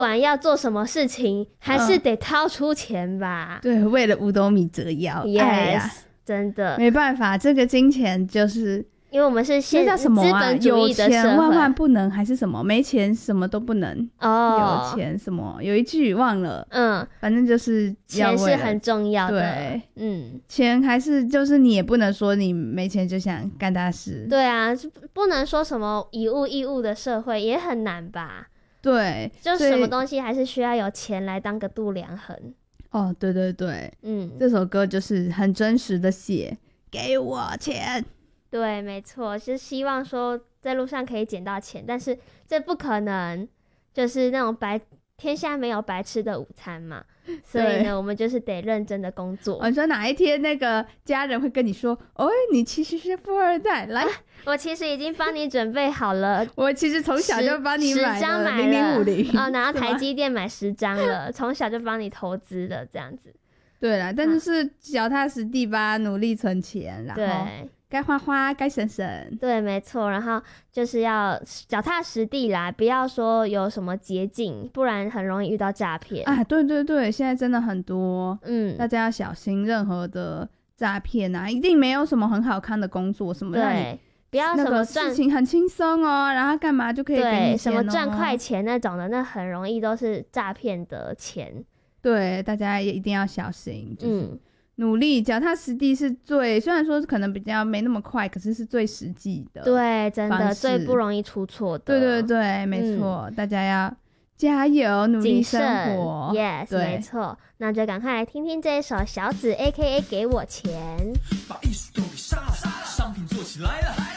不管要做什么事情，还是得掏出钱吧。 对，为了五斗米折腰。 Yes， 哎呀， 真的没办法，这个金钱就是因为我们是那叫什么资本主义的社会， 有钱万万不能还是什么？没钱什么都不能。 哦， 有钱什么？有一句忘了。反正就是钱是很重要的。 对，钱还是就是你也不能说你没钱就想干大事。 对啊，不能说什么以物易物的社会也很难吧？ 对， 就什么东西还是需要有钱来当个度量衡。 哦，对对对，这首歌就是很真实的写给我钱。 对，没错，是希望说在路上可以捡到钱，但是这不可能，就是那种天下没有白吃的午餐嘛，所以呢，我们就是得认真的工作。 你说哪一天那个家人会跟你说，哦，你其实是富二代，来， 我其实已经帮你准备好了， 我其实从小就帮你买了 0050哦，然后台积电买10张了，从小就帮你投资了，这样子。 对啦，但就是脚踏实地吧，努力存钱，然后对。 该花花该省省。 对，没错，然后就是要脚踏实地啦，不要说有什么捷径，不然很容易遇到诈骗啊。对对对，现在真的很多，大家要小心任何的诈骗啊，一定没有什么很好看的工作，什么让你不要什么事情很轻松哦，然后干嘛就可以给你钱哦， 什么赚快钱那种的，那很容易都是诈骗的钱。 对，大家也一定要小心，努力脚踏实地是最，虽然说可能比较没那么快，可是是最实际的。 对，真的最不容易出错的。 对对对，没错，大家要加油，努力生活。 Yes， 没错。那就赶快来听听这一首小紫 AKA 给我钱。 把艺术都给杀了，商品做起来了。